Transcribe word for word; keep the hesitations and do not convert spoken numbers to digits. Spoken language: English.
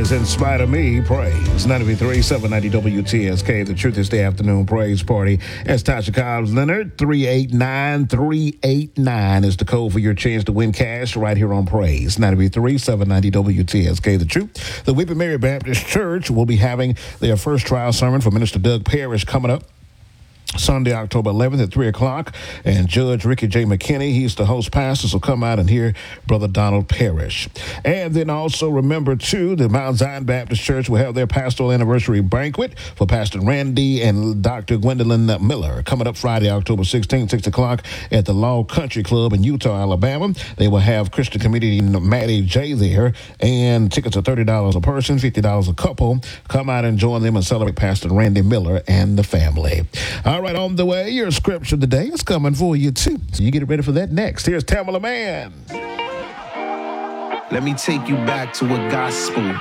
is In Spite of Me, Praise. ninety-three seven ninety W T S K, the Truth is the Afternoon Praise Party. That's Tasha Cobbs Leonard. three eight nine three eight nine is the code for your chance to win cash right here on Praise. ninety-three seven ninety W T S K, the Truth. The Weeping Mary Baptist Church will be having their first trial sermon for Minister Doug Parrish coming up Sunday, October eleventh at three o'clock. And Judge Ricky J. McKinney, he's the host pastor, so come out and hear Brother Donald Parrish. And then also remember, too, the Mount Zion Baptist Church will have their pastoral anniversary banquet for Pastor Randy and Doctor Gwendolyn Miller coming up Friday, October sixteenth, six o'clock at the Law Country Club in Eutaw, Alabama. They will have Christian comedian Maddie J. there, and tickets are thirty dollars a person, fifty dollars a couple. Come out and join them and celebrate Pastor Randy Miller and the family. All right, on the way, your scripture today is coming for you, too. So you get ready for that next. Here's Tamala Man. Let me take you back to a gospel